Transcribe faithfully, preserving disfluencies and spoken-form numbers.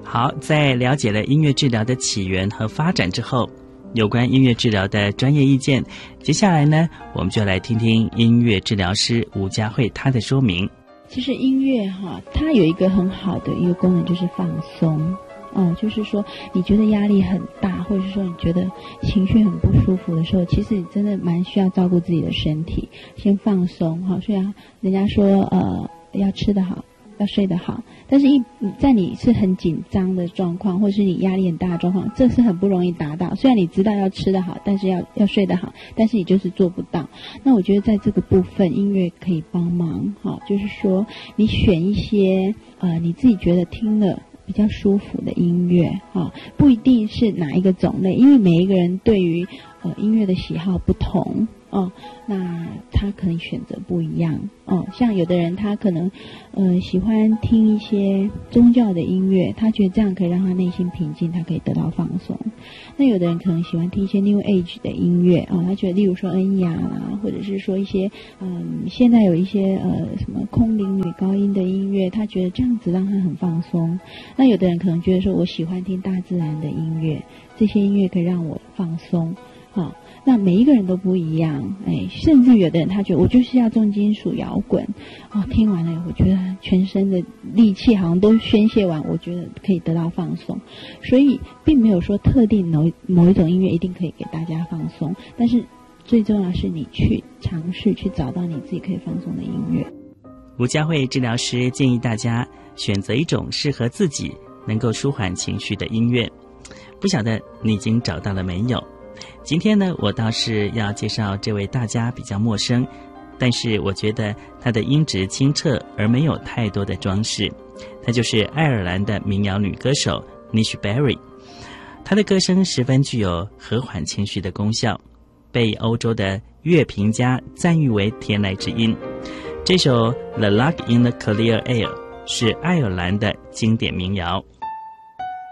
好，在了解了音乐治疗的起源和发展之后，有关音乐治疗的专业意见，接下来呢，我们就来听听音乐治疗师吴佳慧她的说明。 其实音乐哈，它有一个很好的一个功能，就是放松。哦，就是说你觉得压力很大，或者是说你觉得情绪很不舒服的时候，其实你真的蛮需要照顾自己的身体，先放松哈。虽然人家说呃要吃得好，要睡得好，但是一在你是很紧张的状况，或者是你压力很大的状况，这是很不容易达到。虽然你知道要吃得好，但是要要睡得好，但是你就是做不到。那我觉得在这个部分，音乐可以帮忙哈，就是说你选一些呃你自己觉得听了比较舒服的音乐啊，不一定是哪一个种类，因为每一个人对于呃音乐的喜好不同哦，那他可能选择不一样哦。像有的人他可能呃喜欢听一些宗教的音乐，他觉得这样可以让他内心平静，他可以得到放松。那有的人可能喜欢听一些 New Age 的音乐哦，他觉得例如说恩雅啦，或者是说一些嗯现在有一些呃什么空灵女高音的音乐，他觉得这样子让他很放松。那有的人可能觉得说我喜欢听大自然的音乐，这些音乐可以让我放松。好，那每一个人都不一样，哎，甚至有的人他觉得我就是要重金属摇滚，哦，听完了我觉得全身的力气好像都宣泄完，我觉得可以得到放松。所以并没有说特定某某一种音乐一定可以给大家放松，但是最重要是你去尝试去找到你自己可以放松的音乐。 吴佳慧治疗师建议大家选择一种适合自己能够舒缓情绪的音乐，不晓得你已经找到了没有？今天呢，我倒是要介绍这位大家比较陌生，但是我觉得她的音质清澈而没有太多的装饰。她就是爱尔兰的民谣女歌手 Nish Berry， 她的歌声十分具有和缓情绪的功效，被欧洲的乐评家赞誉为天籁之音。这首 The Lark in the Clear Air 是爱尔兰的经典民谣。